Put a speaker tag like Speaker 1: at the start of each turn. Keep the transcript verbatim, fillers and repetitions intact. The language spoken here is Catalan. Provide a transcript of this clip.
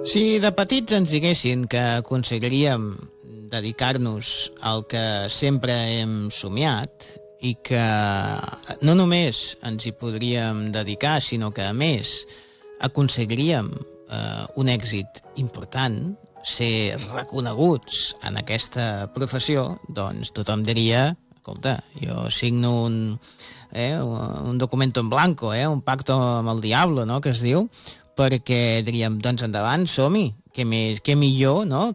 Speaker 1: Si de petits ens diguessin que aconseguiríem dedicar-nos al que sempre hem somiat i que no només ens hi podríem dedicar, sinó que a més aconseguiríem eh, un èxit important, ser reconeguts en aquesta professió, doncs tothom diria, escolta, jo signo un, eh, un documento en blanco, eh, un pacto amb el diablo, no?, que es diu, perquè diríem, doncs endavant, som-hi, què, més, què millor, no?,